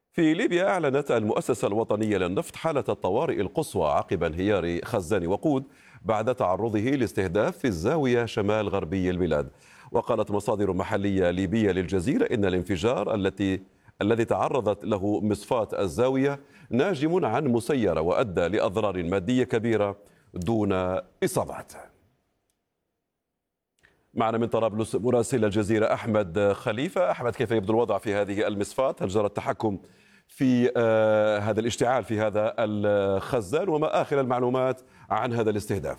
في ليبيا أعلنت المؤسسة الوطنية للنفط حالة الطوارئ القصوى عقب انهيار خزان وقود بعد تعرضه لاستهداف في الزاوية شمال غربي البلاد. وقالت مصادر محلية ليبية للجزيرة إن الانفجار الذي تعرضت له مصفاة الزاوية ناجم عن مسيرة وأدى لأضرار مادية كبيرة دون إصابات. معنا من طرابلس مراسل الجزيرة أحمد خليفة. أحمد، كيف يبدو الوضع في هذه المصفاة؟ هل جرى التحكم في هذا الاشتعال في هذا الخزان؟ وما آخر المعلومات عن هذا الاستهداف؟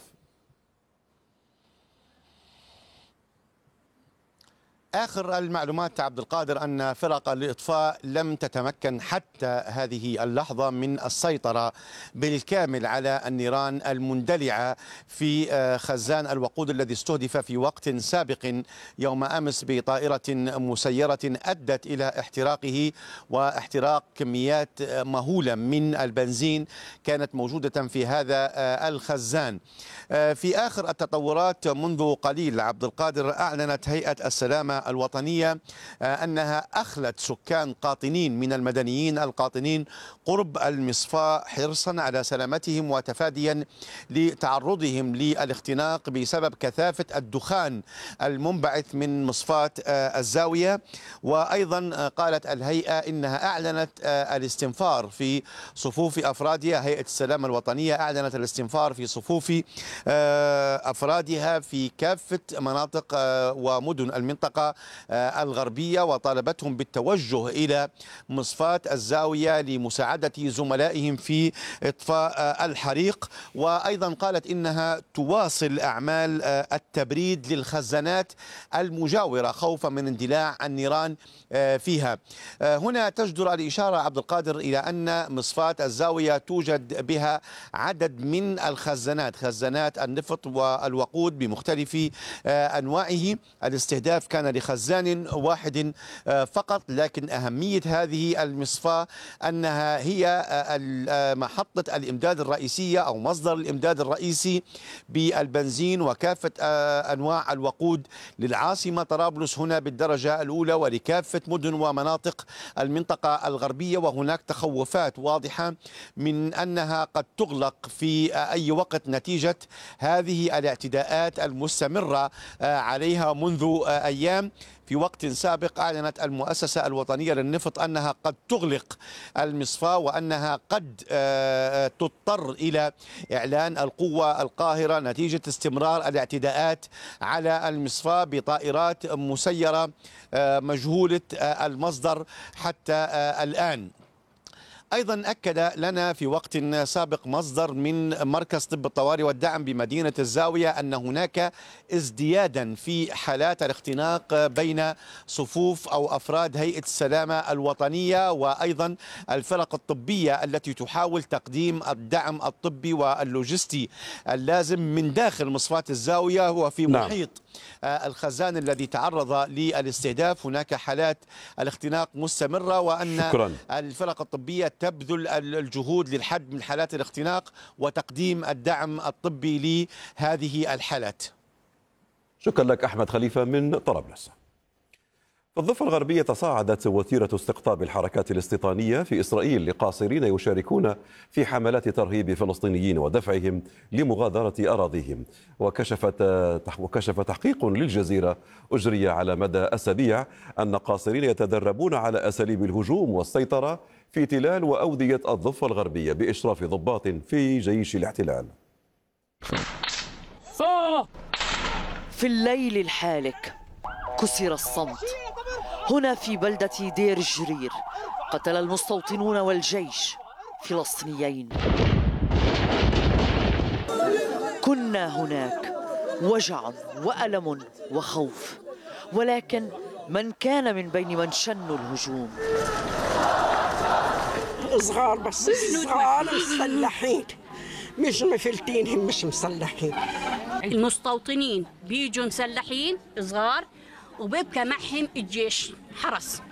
آخر المعلومات عبد القادر أن فرق الإطفاء لم تتمكن حتى هذه اللحظة من السيطرة بالكامل على النيران المندلعة في خزان الوقود الذي استهدف في وقت سابق يوم أمس بطائرة مسيرة أدت إلى احتراقه واحتراق كميات مهولة من البنزين كانت موجودة في هذا الخزان. في آخر التطورات منذ قليل عبد القادر أعلنت هيئة السلامة الوطنية أنها أخلت سكان قاطنين من المدنيين القاطنين قرب المصفاة حرصا على سلامتهم وتفاديا لتعرضهم للاختناق بسبب كثافة الدخان المنبعث من مصفاة الزاوية. وأيضا قالت الهيئة إنها أعلنت الاستنفار في صفوف أفرادها. هيئة السلامة الوطنية أعلنت الاستنفار في صفوف أفرادها في كافة مناطق ومدن المنطقة الغربية، وطالبتهم بالتوجه إلى مصفاة الزاوية لمساعدة زملائهم في إطفاء الحريق. وأيضا قالت إنها تواصل أعمال التبريد للخزانات المجاورة خوفا من اندلاع النيران فيها. هنا تجدر الإشارة عبد القادر إلى أن مصفاة الزاوية توجد بها عدد من الخزانات، خزانات النفط والوقود بمختلف أنواعه. الاستهداف كان لخزان واحد فقط، لكن أهمية هذه المصفاة أنها هي محطة الإمداد الرئيسية أو مصدر الإمداد الرئيسي بالبنزين وكافة أنواع الوقود للعاصمة طرابلس هنا بالدرجة الأولى ولكافة مدن ومناطق المنطقة الغربية. وهناك تخوفات واضحة من أنها قد تغلق في أي وقت نتيجة هذه الاعتداءات المستمرة عليها منذ أيام. في وقت سابق أعلنت المؤسسة الوطنية للنفط أنها قد تغلق المصفاة وأنها قد تضطر إلى إعلان القوة القاهرة نتيجة استمرار الاعتداءات على المصفاة بطائرات مسيرة مجهولة المصدر حتى الآن. أيضا أكد لنا في وقت سابق مصدر من مركز طب الطوارئ والدعم بمدينة الزاوية أن هناك ازديادا في حالات الاختناق بين صفوف أو أفراد هيئة السلامة الوطنية وأيضا الفرق الطبية التي تحاول تقديم الدعم الطبي واللوجستي اللازم من داخل مصفاة الزاوية وفي محيط الخزان الذي تعرض للاستهداف. هناك حالات الاختناق مستمرة وأن الفرق الطبية تبذل الجهود للحد من حالات الاختناق وتقديم الدعم الطبي لهذه الحالات. شكرا لك أحمد خليفة من طرابلس. في الضفة الغربية تصاعدت وتيرة استقطاب الحركات الاستيطانية في إسرائيل لقاصرين يشاركون في حملات ترهيب فلسطينيين ودفعهم لمغادرة أراضيهم. وكشف تحقيق للجزيرة أجري على مدى أسابيع أن قاصرين يتدربون على أساليب الهجوم والسيطرة في تلال وأودية الضفة الغربية بإشراف ضباط في جيش الاحتلال. في الليل الحالك كسر الصمت هنا في بلدة دير الجرير. قتل المستوطنون والجيش فلسطينيين. كنا هناك وجع وألم وخوف، ولكن من كان من بين من شنوا الهجوم؟ صغار، بس صغار مسلحين، مش مفلتين، هم مش مسلحين. المستوطنين بيجوا مسلحين صغار وبيبقى معهم الجيش حرس.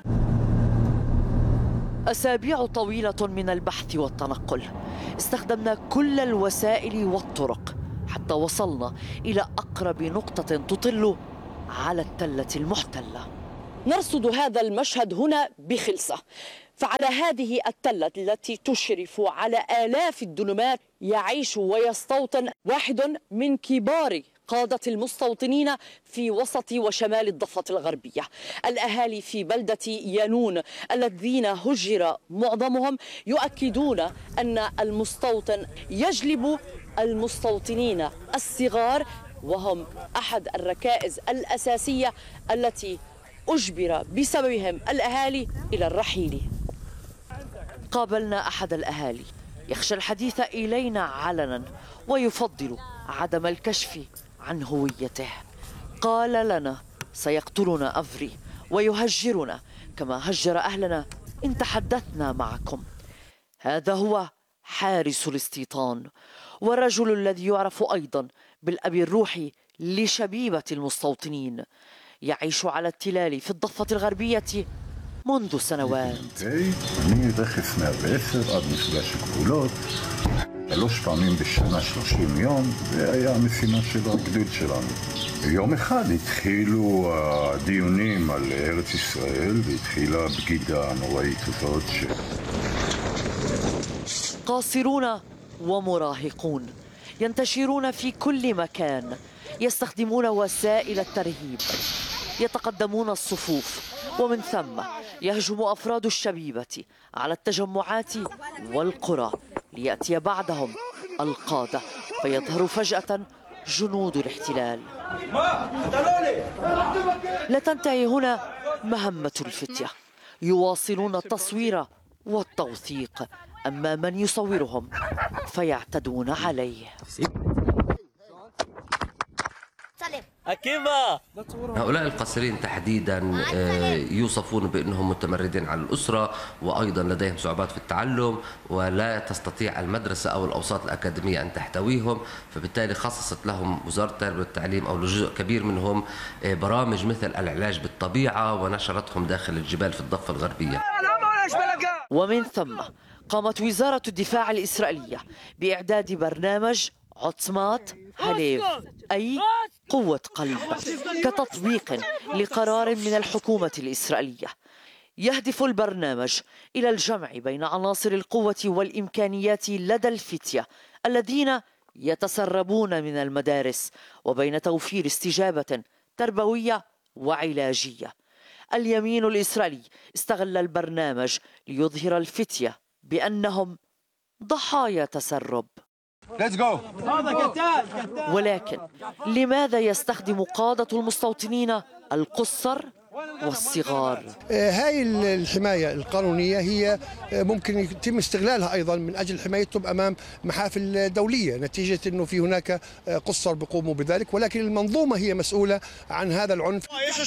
أسابيع طويلة من البحث والتنقل، استخدمنا كل الوسائل والطرق حتى وصلنا إلى أقرب نقطة تطل على التلة المحتلة. نرصد هذا المشهد هنا بخلصة فعلى هذه التلة التي تشرف على آلاف الدنمات يعيش ويستوطن واحد من كبار قادة المستوطنين في وسط وشمال الضفة الغربية. الأهالي في بلدة يانون الذين هجر معظمهم يؤكدون أن المستوطن يجلب المستوطنين الصغار، وهم أحد الركائز الأساسية التي أجبر بسببهم الأهالي إلى الرحيل. قابلنا أحد الأهالي يخشى الحديث إلينا علنا ويفضل عدم الكشف عن هويته. قال لنا سيقتلنا أفري ويهجرنا كما هجر أهلنا إن تحدثنا معكم. هذا هو حارس الاستيطان والرجل الذي يعرف أيضا بالأب الروحي لشبيبة المستوطنين، يعيش على التلال في الضفة الغربية منذ سنوات. אני רכס 110 עד מפגש הגבולות, 3 פעמים בשנה 30 יום, זה היה המשימה של הגדוד שלנו. יום אחד התחילו הדיונים על ארץ ישראל והתחילה הבגידה הנוראית הזאת قاصرون ومراهقون ينتشرون في كل مكان، يستخدمون وسائل الترهيب، يتقدمون الصفوف، ومن ثم يهجم أفراد الشبيبة على التجمعات والقرى ليأتي بعدهم القادة فيظهر فجأة جنود الاحتلال. لا تنتهي هنا مهمة الفتية، يواصلون التصوير والتوثيق، أما من يصورهم فيعتدون عليه. هؤلاء القاصرين تحديدا يوصفون بأنهم متمردين على الأسرة، وأيضا لديهم صعوبات في التعلم، ولا تستطيع المدرسة أو الأوساط الأكاديمية أن تحتويهم، فبالتالي خصصت لهم وزارة التربية والتعليم أو لجزء كبير منهم برامج مثل العلاج بالطبيعة، ونشرتهم داخل الجبال في الضفة الغربية. ومن ثم قامت وزارة الدفاع الإسرائيلية بإعداد برنامج عصمات هليف، أي قوة قلب، كتطبيق لقرار من الحكومة الإسرائيلية. يهدف البرنامج إلى الجمع بين عناصر القوة والإمكانيات لدى الفتية الذين يتسربون من المدارس، وبين توفير استجابة تربوية وعلاجية. اليمين الإسرائيلي استغل البرنامج ليظهر الفتية بأنهم ضحايا تسرب. ولكن لماذا يستخدم قادة المستوطنين القُصّر والصغار؟ هاي الحماية القانونية هي ممكن يتم استغلالها أيضا من أجل حمايتهم أمام محافل دولية، نتيجة أنه في هناك قُصّر بيقوموا بذلك، ولكن المنظومة هي مسؤولة عن هذا العنف.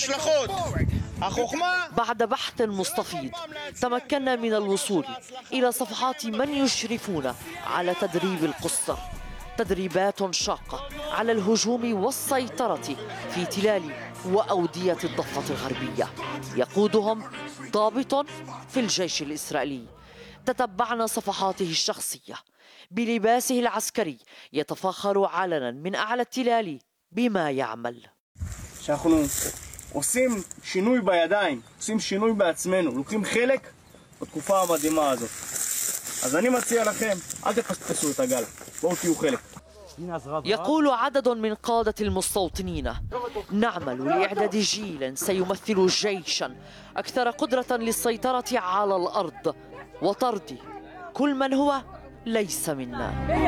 بعد بحث مستفيض تمكنا من الوصول إلى صفحات من يشرفون على تدريب القُصّر، تدريبات شاقة على الهجوم والسيطرة في تلال وأودية الضفة الغربية، يقودهم ضابط في الجيش الإسرائيلي. تتبعنا صفحاته الشخصية بلباسه العسكري، يتفاخر علنا من أعلى التلال بما يعمل. שאנחנו עושים שינוי בידיים, עושים שינוי בעצמנו, לוקחים חלק בתקופה המדהימה הזאת. אז אני מציע לכם, אל תפספסו את הגל, בואו תהיו חלק. يقول عدد من قادة المستوطنين: نعمل لإعداد جيل سيمثل جيشا أكثر قدرة للسيطرة على الأرض وطرد كل من هو ليس منا.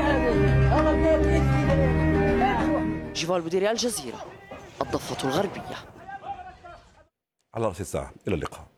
جيفال بوديري، الجزيرة، الضفة الغربية. على رأس الساعة، إلى اللقاء.